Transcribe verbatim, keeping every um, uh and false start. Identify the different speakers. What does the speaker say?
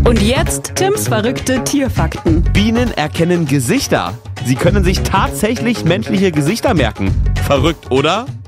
Speaker 1: Und jetzt Tims verrückte Tierfakten.
Speaker 2: Bienen erkennen Gesichter. Sie können sich tatsächlich menschliche Gesichter merken. Verrückt, oder?